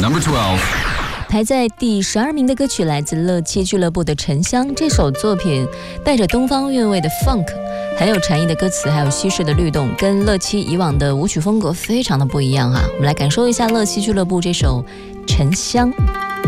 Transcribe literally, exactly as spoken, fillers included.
Number twelve. 排在第十二名的歌曲来自乐七俱乐部的《沉香》。这首作品带着东方韵味的 funk， 很有禅意的歌词，还有西式的律动，跟乐七以往的舞曲风格非常的不一样哈。我们来感受一下乐七俱乐部这首《沉香》。